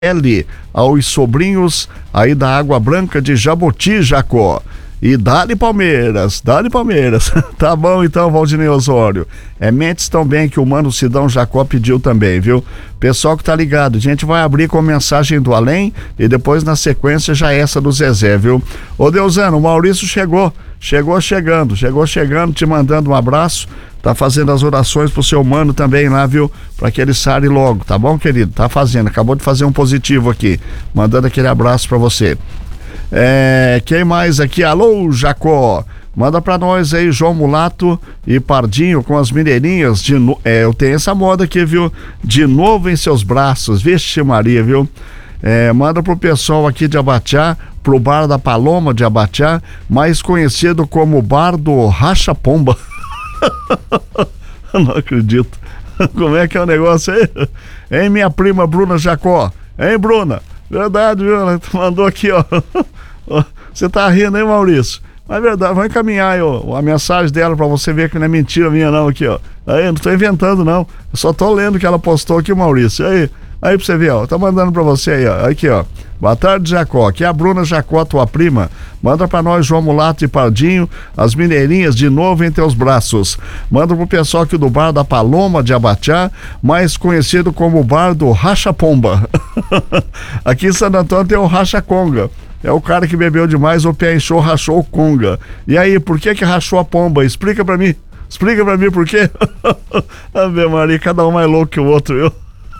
L aos sobrinhos aí da Água Branca de Jaboti, Jacó. E dá-lhe Palmeiras. Tá bom então, Valdinei Osório. Mentes também que o Mano Sidão Jacó pediu também, viu? Pessoal que tá ligado, a gente vai abrir com mensagem do além e depois na sequência já essa do Zezé, viu? Ô Deusano, o Maurício chegou chegando, te mandando um abraço, tá fazendo as orações pro seu mano também lá, viu? Pra que ele sare logo, tá bom, querido? Tá fazendo, acabou de fazer um positivo aqui, mandando aquele abraço pra você. Quem mais aqui? Alô, Jacó, manda pra nós aí, João Mulato e Pardinho com as mineirinhas, eu tenho essa moda aqui, viu? De novo em seus braços, vixe Maria, viu? Manda pro pessoal aqui de Abatiá, pro Bar da Paloma de Abatiá, mais conhecido como Bar do Racha Pomba. Não acredito. Como é que é o negócio aí? Hein, minha prima Bruna Jacó? Hein, Bruna? Verdade, viu? Ela mandou aqui, ó. Você tá rindo, hein, Maurício? Mas é verdade, vai encaminhar aí, ó, a mensagem dela pra você ver que não é mentira minha não, aqui, ó. Aí, não tô inventando não, eu só tô lendo o que ela postou aqui, Maurício. Aí pra você ver, ó, tá mandando pra você aí, ó, aqui, ó. Boa tarde, Jacó, aqui é a Bruna Jacó, tua prima. Manda pra nós, João Mulato e Pardinho, as mineirinhas de novo em teus braços. Manda pro pessoal aqui do Bar da Paloma de Abatiá, mais conhecido como o Bar do Racha Pomba. Aqui em Santo Antônio tem o Racha Conga. É o cara que bebeu demais, o pé inchou, rachou o conga. E aí, por que rachou a pomba? Explica pra mim por quê. Ave Maria, cada um mais louco que o outro, viu?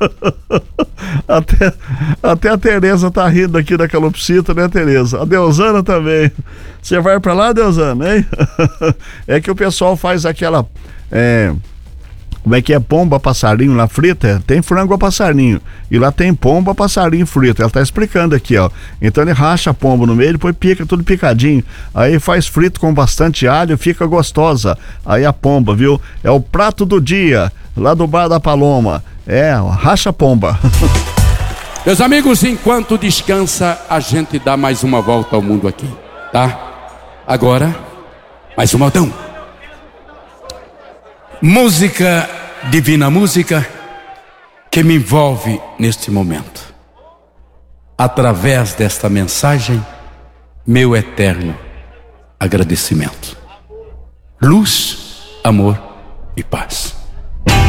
Até a Tereza tá rindo aqui da calopsita, né, Tereza? A Deusana também. Você vai pra lá, Deusana, hein? É que o pessoal faz aquela... Como é que é? Pomba, passarinho lá frita? Tem frango a passarinho. E lá tem pomba, passarinho frito. Ela tá explicando aqui, ó. Então ele racha a pomba no meio, depois pica tudo picadinho. Aí faz frito com bastante alho, fica gostosa. Aí a pomba, viu? É o prato do dia, lá do Bar da Paloma. Racha a pomba. Meus amigos, enquanto descansa, a gente dá mais uma volta ao mundo aqui, tá? Agora, mais um modão. Música, divina música, que me envolve neste momento. Através desta mensagem, meu eterno agradecimento. Luz, amor e paz.